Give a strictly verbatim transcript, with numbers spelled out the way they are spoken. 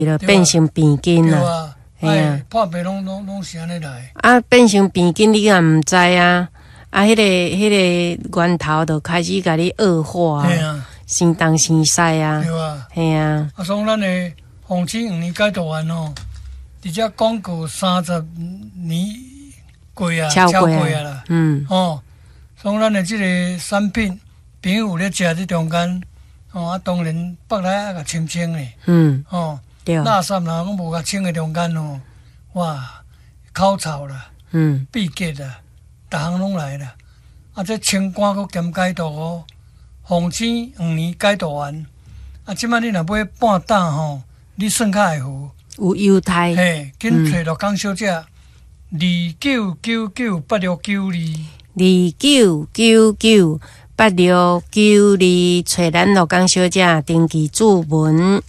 就变成病菌对啦。 啊，哎，破病拢拢拢是安尼来。 啊，变成病菌你也毋知啊，啊，迄、那个迄、那个源头就开始甲你恶化啊， 啊生东生西啊， 对啊， 嘿啊， 啊，所以咱的红星五年改读完哦，直接广告三十年过啊，超过啊啦， 嗯， 哦，所以咱的即个产品，朋友咧食即中间，哦，啊，当然北来啊，甲清清诶， 嗯， 哦。 对， 垃圾啦，我无甲清的中间哦，哇，口臭啦， 嗯， 闭结啦，逐项拢来啦。啊，这清肝阁兼解毒哦，红星五年解毒完。啊，即摆你若买半担吼，你算较会付。 有犹太， 嘿，紧找着江小姐，二九九九八六九二， 二九九九八六九二，找咱罗江小姐登记注文。